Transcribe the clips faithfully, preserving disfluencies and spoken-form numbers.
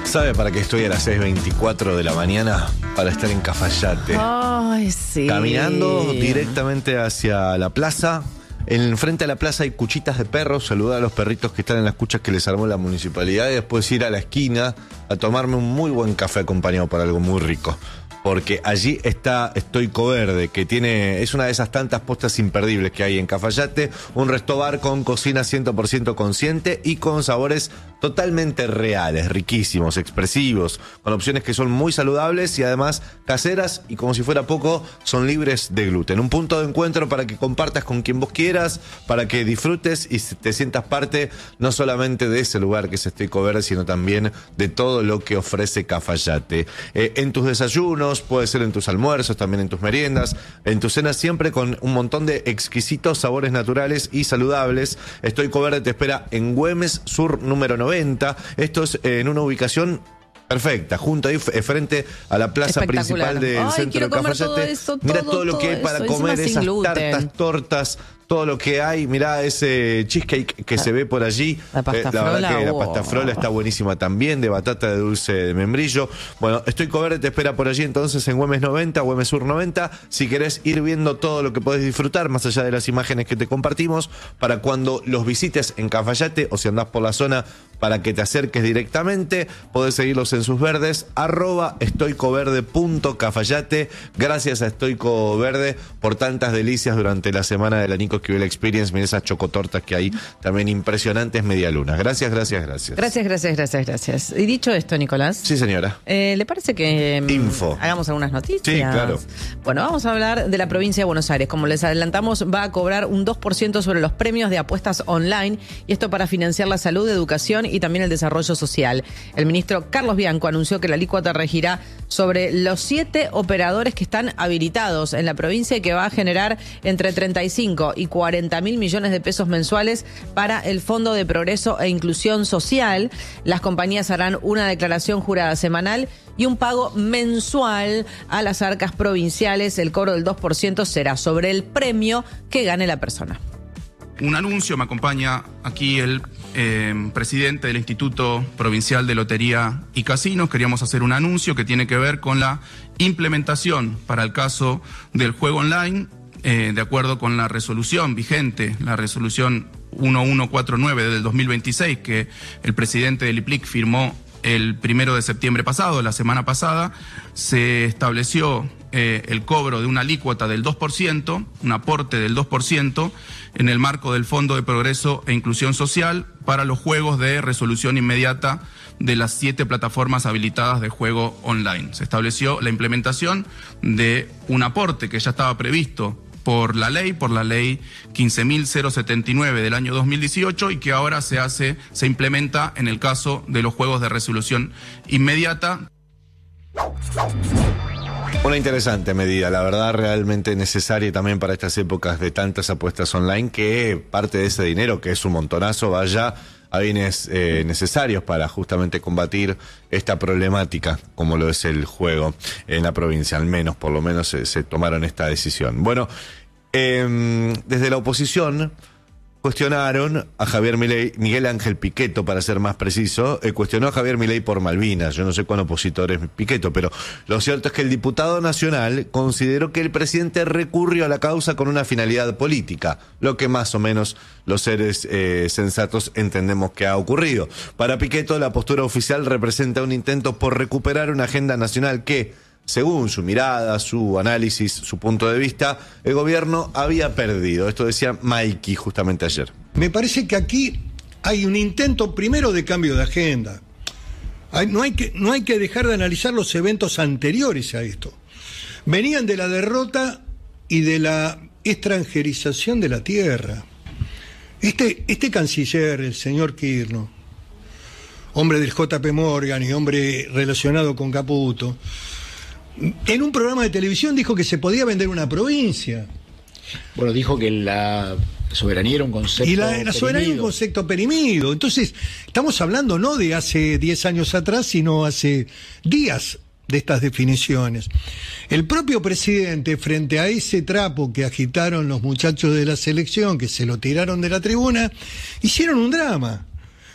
¿Sabe para qué estoy a las seis veinticuatro de la mañana? Para estar en Cafayate. Ay, sí. Caminando directamente hacia la plaza. En frente a la plaza hay cuchitas de perros. Saludar a los perritos que están en las cuchas que les armó la municipalidad. Y después ir a la esquina a tomarme un muy buen café acompañado por algo muy rico. Porque allí está Stoico Verde, que tiene es una de esas tantas postas imperdibles que hay en Cafayate. Un restobar con cocina cien por ciento consciente y con sabores totalmente reales, riquísimos, expresivos, con opciones que son muy saludables y además caseras y, como si fuera poco, son libres de gluten. Un punto de encuentro para que compartas con quien vos quieras, para que disfrutes y te sientas parte no solamente de ese lugar que es Stoico Verde, sino también de todo lo que ofrece Cafayate. Eh, en tus desayunos, puede ser en tus almuerzos, también en tus meriendas, en tus cenas, siempre con un montón de exquisitos sabores naturales y saludables. Stoico Verde te espera en Güemes Sur número noventa. Esto es en una ubicación perfecta, junto ahí frente a la plaza principal del Ay, centro de Cafayate. Todo eso, Mira todo, todo lo todo que hay para eso. comer, esas gluten. tartas, tortas, todo lo que hay. Mirá ese cheesecake que la, se ve por allí. La pasta eh, la frola, verdad que oh. la pasta frola está buenísima también, de batata de dulce de membrillo. Bueno, Stoico Verde te espera por allí entonces en Güemes noventa, Güemes Sur noventa. Si querés ir viendo todo lo que podés disfrutar, más allá de las imágenes que te compartimos, para cuando los visites en Cafayate o si andás por la zona para que te acerques directamente, podés seguirlos en sus verdes, arroba stoicoverde punto cafayate. Gracias a Stoico Verde por tantas delicias durante la semana de la Nico Esquivel Experience. Mirá esas chocotortas que hay también impresionantes medialunas. Gracias, gracias, gracias. Gracias, gracias, gracias, gracias. Y dicho esto, Nicolás. Sí, señora. Eh, ¿Le parece que Info. hagamos algunas noticias? Sí, claro. Bueno, vamos a hablar de la provincia de Buenos Aires. Como les adelantamos, va a cobrar un dos por ciento sobre los premios de apuestas online, y esto para financiar la salud, educación y también el desarrollo social. El ministro Carlos Bianco anunció que la alícuota regirá sobre los siete operadores que están habilitados en la provincia y que va a generar entre treinta y cinco y cuarenta mil millones de pesos mensuales para el Fondo de Progreso e Inclusión Social. Las compañías harán una declaración jurada semanal y un pago mensual a las arcas provinciales. El cobro del dos por ciento será sobre el premio que gane la persona. Un anuncio, me acompaña aquí el eh, presidente del Instituto Provincial de Lotería y Casinos. Queríamos hacer un anuncio que tiene que ver con la implementación para el caso del juego online, eh, de acuerdo con la resolución vigente, la resolución mil ciento cuarenta y nueve del dos mil veintiséis, que el presidente del I P L I C firmó el primero de septiembre pasado, la semana pasada. Se estableció eh, el cobro de una alícuota del dos por ciento, un aporte del dos por ciento, en el marco del Fondo de Progreso e Inclusión Social para los juegos de resolución inmediata de las siete plataformas habilitadas de juego online. Se estableció la implementación de un aporte que ya estaba previsto por la ley, por la ley quince mil setenta y nueve del año dos mil dieciocho, y que ahora se hace, se implementa en el caso de los juegos de resolución inmediata. Una interesante medida, la verdad, realmente necesaria también para estas épocas de tantas apuestas online, que parte de ese dinero, que es un montonazo, vaya a bienes eh, necesarios para justamente combatir esta problemática, como lo es el juego en la provincia. Al menos, por lo menos, se, se tomaron esta decisión. Bueno, eh, desde la oposición cuestionaron a Javier Milei, Miguel Ángel Pichetto, para ser más preciso, eh, cuestionó a Javier Milei por Malvinas. Yo no sé cuán opositor es Pichetto, pero lo cierto es que el diputado nacional consideró que el presidente recurrió a la causa con una finalidad política, lo que más o menos los seres eh, sensatos entendemos que ha ocurrido. Para Pichetto, la postura oficial representa un intento por recuperar una agenda nacional que, según su mirada, su análisis, su punto de vista, el gobierno había perdido. Esto decía Maiki justamente ayer. Me parece que aquí hay un intento primero de cambio de agenda. Hay, no, hay que, no hay que dejar de analizar los eventos anteriores a esto. Venían de la derrota y de la extranjerización de la tierra. Este, este canciller, el señor Kirchner, hombre del J P Morgan y hombre relacionado con Caputo, en un programa de televisión dijo que se podía vender una provincia. Bueno, dijo que la soberanía era un concepto Y la, la soberanía era un concepto perimido. Entonces, estamos hablando no de hace diez años atrás, sino hace días de estas definiciones. El propio presidente, frente a ese trapo que agitaron los muchachos de la selección, que se lo tiraron de la tribuna, hicieron un drama.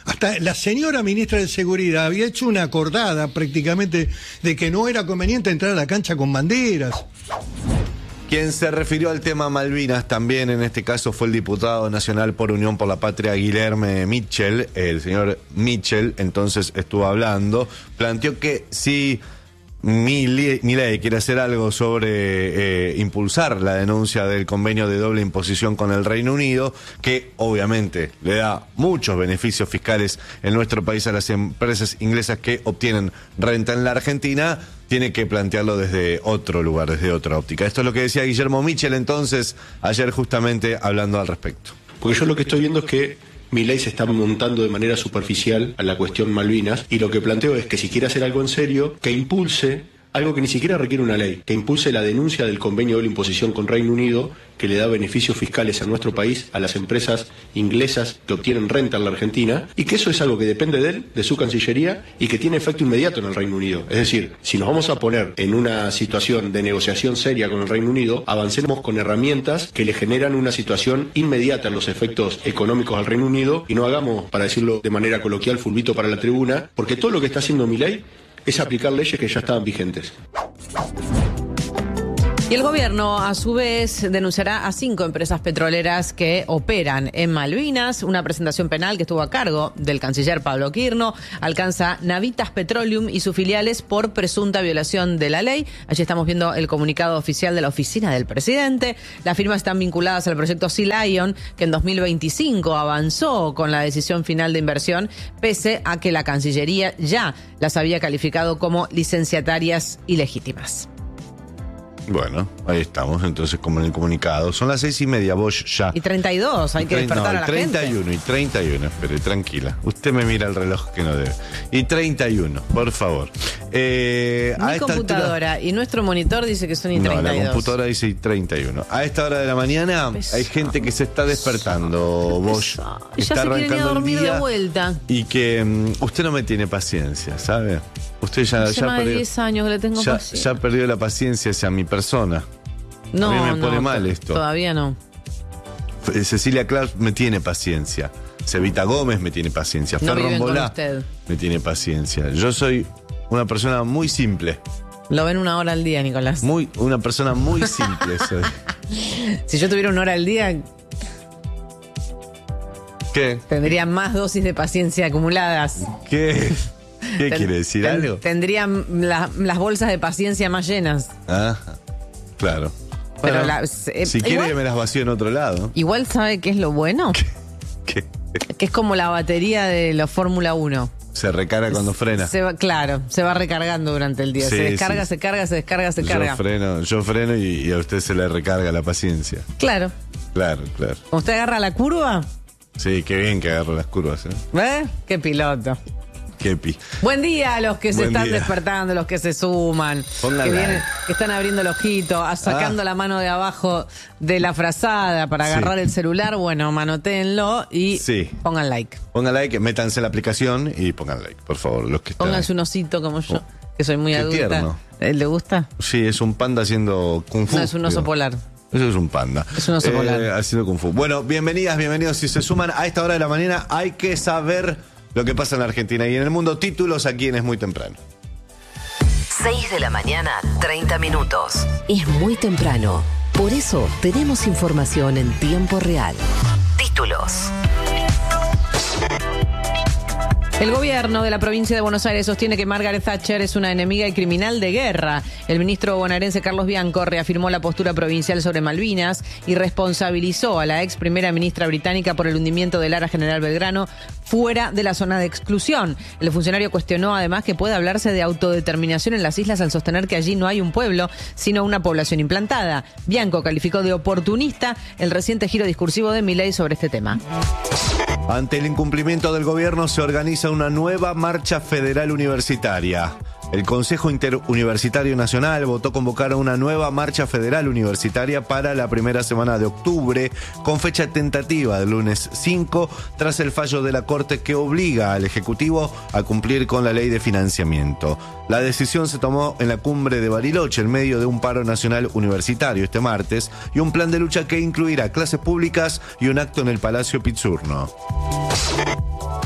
Hasta la señora ministra de Seguridad había hecho una acordada prácticamente de que no era conveniente entrar a la cancha con banderas. Quien se refirió al tema Malvinas también en este caso fue el diputado nacional por Unión por la Patria, Guillermo Mitchell. El señor Mitchell entonces estuvo hablando, planteó que si Milei quiere hacer algo sobre eh, impulsar la denuncia del convenio de doble imposición con el Reino Unido, que obviamente le da muchos beneficios fiscales en nuestro país a las empresas inglesas que obtienen renta en la Argentina, tiene que plantearlo desde otro lugar, desde otra óptica. Esto es lo que decía Guillermo Mitchell entonces ayer justamente hablando al respecto. Porque yo lo que estoy viendo es que Milei se está montando de manera superficial a la cuestión Malvinas, y lo que planteo es que si quiere hacer algo en serio, que impulse algo que ni siquiera requiere una ley, que impulse la denuncia del convenio de la imposición con Reino Unido, que le da beneficios fiscales a nuestro país, a las empresas inglesas que obtienen renta en la Argentina, y que eso es algo que depende de él, de su Cancillería, y que tiene efecto inmediato en el Reino Unido. Es decir, si nos vamos a poner en una situación de negociación seria con el Reino Unido, avancemos con herramientas que le generan una situación inmediata en los efectos económicos al Reino Unido, y no hagamos, para decirlo de manera coloquial, fulbito para la tribuna, porque todo lo que está haciendo Milei es aplicar leyes que ya estaban vigentes. Y el gobierno, a su vez, denunciará a cinco empresas petroleras que operan en Malvinas. Una presentación penal que estuvo a cargo del canciller Pablo Quirno alcanza Navitas Petroleum y sus filiales por presunta violación de la ley. Allí estamos viendo el comunicado oficial de la oficina del presidente. Las firmas están vinculadas al proyecto Sea Lion, que en dos mil veinticinco avanzó con la decisión final de inversión, pese a que la Cancillería ya las había calificado como licenciatarias ilegítimas. Bueno, ahí estamos, entonces, como en el comunicado. Son las seis y media, Bosch, ya. Y treinta y dos, hay que despertar no, a la treinta y uno, gente. Y treinta y uno, espere, tranquila. Usted me mira el reloj que no debe. Y treinta y uno, por favor. Eh, Mi a esta computadora altura... y nuestro monitor dice que son y No, treinta y dos. la computadora dice treinta y uno. A esta hora de la mañana Pesado, hay gente que se está despertando, Bosch. Y ya se quieren ir a dormir de vuelta. Y que um, usted no me tiene paciencia, ¿sabe? Usted ya, Hace ya más de perdió, diez años que le tengo ya, paciencia. ya perdió la paciencia hacia mi persona. No, a mí me no, pone to- mal esto. Todavía no. Cecilia Klaus me tiene paciencia. Cevita Gómez me tiene paciencia. No Ferran viven con Bolá usted. me tiene paciencia. Yo soy una persona muy simple. Lo ven una hora al día, Nicolás. Muy, una persona muy simple soy. Si yo tuviera una hora al día, ¿Qué? tendría más dosis de paciencia acumuladas. ¿Qué? ¿Qué Ten- quiere decir ten- algo? Tendría la- las bolsas de paciencia más llenas. Ah, claro. Pero Bueno, la- eh, si quiere igual- que me las vacío en otro lado. Igual, ¿sabe qué es lo bueno? ¿Qué? Que es como la batería de la Fórmula uno. Se recarga cuando frena. Se va, claro, se va recargando durante el día. Sí, se descarga, sí. se carga, se descarga, se Yo carga. freno, yo freno y, y a usted se le recarga la paciencia. Claro. Claro, claro. Cuando usted agarra la curva, Sí, qué bien que agarro las curvas, ¿eh? ¿eh? Qué piloto. Qué pi. Buen día a los que se Buen están día. despertando, los que se suman, Póngala. que, vienen, que están abriendo el ojito, a- sacando Ah. la mano de abajo de la frazada para Sí. agarrar el celular. Bueno, manotéenlo y Sí. pongan like. Pongan like, métanse en la aplicación y pongan like, por favor, los que están. Pónganse un osito como yo, Oh. que soy muy Qué adulta. tierno. ¿Eh, ¿Le gusta? Sí, es un panda haciendo kung fu. No, es un oso digo. polar. Eso es un panda. Es un oso Eh, polar. Haciendo kung fu. Bueno, bienvenidas, bienvenidos. Si se suman a esta hora de la mañana, hay que saber lo que pasa en la Argentina y en el mundo. Títulos aquí en Es Muy Temprano. seis de la mañana, treinta minutos. Es muy temprano. Por eso tenemos información en tiempo real. Títulos. El gobierno de la provincia de Buenos Aires sostiene que Margaret Thatcher es una enemiga y criminal de guerra. El ministro bonaerense Carlos Bianco reafirmó la postura provincial sobre Malvinas y responsabilizó a la ex primera ministra británica por el hundimiento del Ara General Belgrano fuera de la zona de exclusión. El funcionario cuestionó además que puede hablarse de autodeterminación en las islas al sostener que allí no hay un pueblo, sino una población implantada. Bianco calificó de oportunista el reciente giro discursivo de Milei sobre este tema. Ante el incumplimiento del gobierno se organiza una nueva marcha federal universitaria. El Consejo Interuniversitario Nacional votó convocar a una nueva marcha federal universitaria para la primera semana de octubre, con fecha tentativa del lunes cinco, tras el fallo de la Corte que obliga al Ejecutivo a cumplir con la ley de financiamiento. La decisión se tomó en la cumbre de Bariloche, en medio de un paro nacional universitario este martes, y un plan de lucha que incluirá clases públicas y un acto en el Palacio Pizzurno.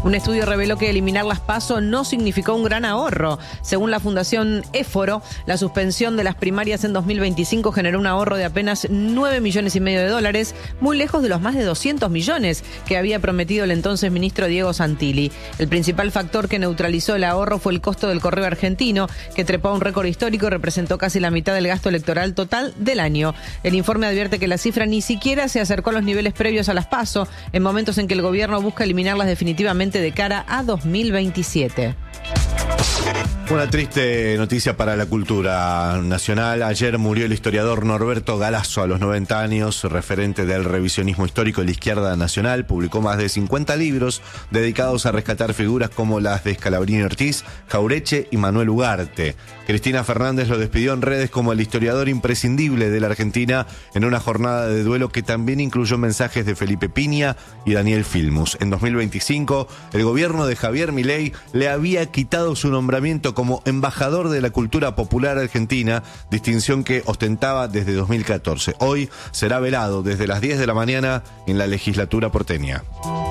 Un estudio reveló que eliminar las PASO no significó un gran ahorro. Según la Fundación Éforo, la suspensión de las primarias en dos mil veinticinco generó un ahorro de apenas nueve millones y medio de dólares, muy lejos de los más de doscientos millones que había prometido el entonces ministro Diego Santilli. El principal factor que neutralizó el ahorro fue el costo del correo argentino, que trepó a un récord histórico y representó casi la mitad del gasto electoral total del año. El informe advierte que la cifra ni siquiera se acercó a los niveles previos a las PASO, en momentos en que el gobierno busca eliminarlas definitivamente de cara a dos mil veintisiete. Una triste noticia para la cultura nacional. Ayer murió el historiador Norberto Galazo a los noventa años, referente del revisionismo histórico de la izquierda nacional. Publicó más de cincuenta libros dedicados a rescatar figuras como las de Scalabrini Ortiz, Jaureche y Manuel Ugarte. Cristina Fernández lo despidió en redes como el historiador imprescindible de la Argentina, en una jornada de duelo que también incluyó mensajes de Felipe Piña y Daniel Filmus. En dos mil veinticinco, el gobierno de Javier Milei le había quitado su nombramiento como embajador de la cultura popular argentina, distinción que ostentaba desde dos mil catorce. Hoy será velado desde las diez de la mañana en la legislatura porteña.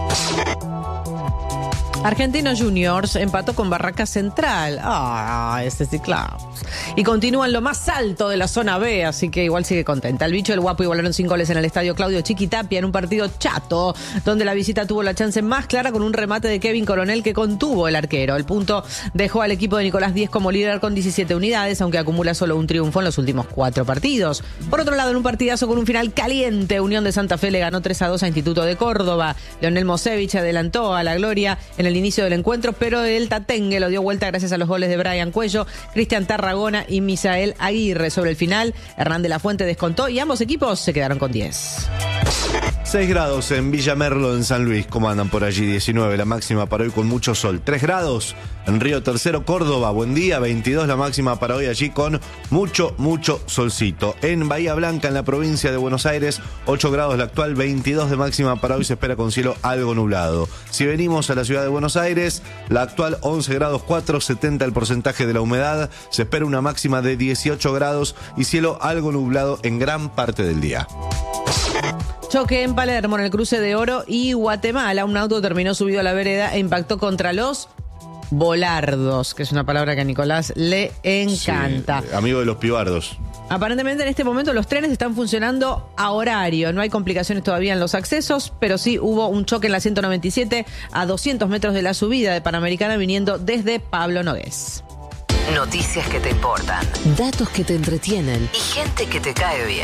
Argentinos Juniors empató con Barraca Central. Ah, ese sí, claro. Y continúa en lo más alto de la zona B, así que igual sigue contenta. El Bicho y el Guapo igualaron sin goles en el estadio Claudio Chiquitapia en un partido chato, donde la visita tuvo la chance más clara con un remate de Kevin Coronel que contuvo el arquero. El punto dejó al equipo de Nicolás Díez como líder con diecisiete unidades, aunque acumula solo un triunfo en los últimos cuatro partidos. Por otro lado, en un partidazo con un final caliente, Unión de Santa Fe le ganó tres a dos a Instituto de Córdoba. Leonel Mosevich adelantó a la gloria en el inicio del encuentro, pero el Tatengue lo dio vuelta gracias a los goles de Brian Cuello, Cristian Tarragona y Misael Aguirre. Sobre el final, Hernán de la Fuente descontó y ambos equipos se quedaron con diez. seis grados en Villa Merlo, en San Luis. ¿Cómo andan por allí? diecinueve la máxima para hoy con mucho sol. tres grados en Río Tercero, Córdoba. Buen día. veintidós la máxima para hoy allí con mucho, mucho solcito. En Bahía Blanca, en la provincia de Buenos Aires, ocho grados la actual. veintidós de máxima para hoy. Se espera con cielo algo nublado. Si venimos a la ciudad de Buenos Aires, la actual once grados cuatro, setenta el porcentaje de la humedad. Se espera una máxima de dieciocho grados y cielo algo nublado en gran parte del día. Choque en Palermo, en el cruce de Oro y Guatemala. Un auto terminó subido a la vereda e impactó contra los volardos, que es una palabra que a Nicolás le encanta. Sí, amigo de los pibardos. Aparentemente en este momento los trenes están funcionando a horario. No hay complicaciones todavía en los accesos, pero sí hubo un choque en la ciento noventa y siete a doscientos metros de la subida de Panamericana viniendo desde Pablo Nogués. Noticias que te importan, datos que te entretienen y gente que te cae bien.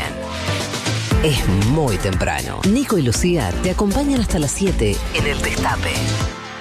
Es muy temprano. Nico y Lucía te acompañan hasta las siete en el Destape.